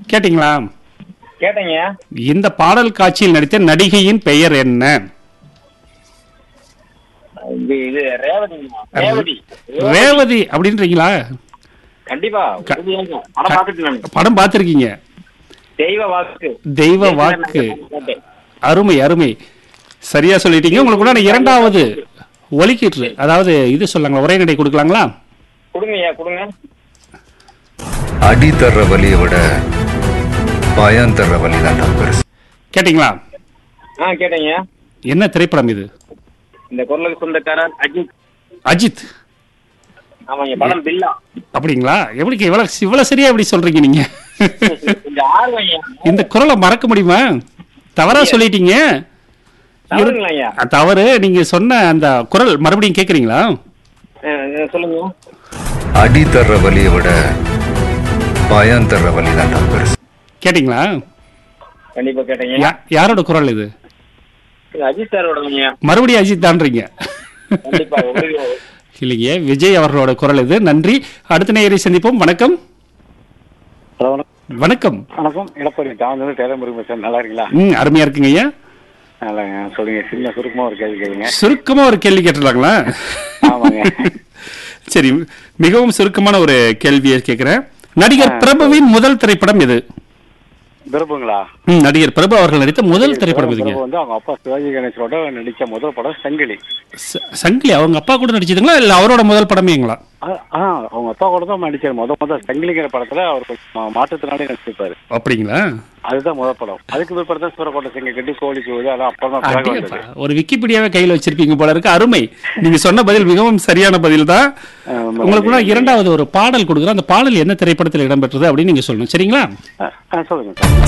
கேட்டீங்களா? கேட்டீங்க. இந்த பாடல் காட்சியில் நடித்த நடிகையின் பெயர் என்ன? இது ரேவதி. ரேவதி அப்படின்றீங்களா? கண்டிப்பா படம் பார்த்துட்டு நான். படம் பார்த்திருக்கீங்க. தெய்வ வாக்கு. தெய்வ வாக்கு. அருமை அருமை, சரியா சொல்லிட்டீங்க. உங்களுக்கு கூட இரண்டாவது ஒலிக்கீற்று, அதாவது இது சொல்லாங்களா, ஒரே நடை கொடுக்கலாங்களா? கொடுங்கய்யா கொடுங்க. அடி தர்ற வலியை விட பயம் தர்ற வலி தான் பெருசு. கேட்டீங்களா? கேட்டீங்க. என்ன திரைப்படம் இது? இந்த குரலுக்கு சொந்தக்காரர் அஜித். அஜித். ஆமாங்க, படம் பில்லா. அப்படிங்களா? எப்படி இவ்வளவு சரியா எப்படி சொல்றீங்க நீங்க? கொஞ்சம் ஆர்வம். இந்த குரலை மறக்க முடியுமா? தவறா சொல்லிட்டீங்க. தவறு. நீங்க சொன்ன அந்த குரல் மறுபடியும் கேக்குறீங்களா? சொல்லுங்க. அடி தர்ற வலியை விட பயம் தர்ற வலி தான் பெருசு. கேட்டீங்களா? கண்டிப்பா கேட்டீங்க. யாரோட குரல் இது? அஜித் சாரோட. மறுபடியும் அஜித் தான்றீங்க? இல்லைங்க, விஜய் அவர்களோட குரல் இது. நன்றி. அடுத்த நேயரை சந்திப்போம். வணக்கம். வணக்கம். வணக்கம். எடப்பாடி சார், நல்லா இருக்கீங்களா? அருமையா இருக்குங்க ஐயா. சொல்லுங்க. சின்ன சுருக்கமா ஒரு கேள்வி கேளுங்க. சுருக்கமா ஒரு கேள்வி கேட்டுலாங்களா? சரி, மிகவும் சுருக்கமான ஒரு கேள்வியை கேட்கிறேன். நடிகர் பிரபுவின் முதல் திரைப்படம் எது? பிரபுங்களா? நடிகர் பிரபு அவர்கள் நடித்த முதல் திரைப்படம் எதுங்க? அவங்க அப்பா சிவாஜி கணேசனோட நடிச்ச முதல் படம் சங்கிலி. சங்கிலி அவங்க அப்பா கூட நடிச்சதுங்களா இல்ல அவரோட முதல் படமேங்களா? அவங்க அப்பா கூட தான் நடிச்சார். முதல் சங்கிலிங்கிற படத்துல அவர் மாற்றத்தினாலே நடிச்சிருப்பாரு. அப்படிங்களா? அதுதான் முதல் படம். அதுக்கு பிற்பாடு தான் சூரக்கோட்டை சிங்க கட்டி கோழி கூது அதெல்லாம் அப்பதான். ஒரு விக்கிபீடியாவே கையில வச்சிருப்பீங்க போல இருக்கு. அருமை. நீங்க சொன்ன பதில் மிகவும் சரியான பதில் தான். உங்களுக்கு இரண்டாவது ஒரு பாடல் கொடுக்குறோம். அந்த பாடல் என்ன திரைப்படத்தில் இடம்பெற்றது அப்படின்னு நீங்க சொல்லணும். சரிங்களா? சொல்லுங்க.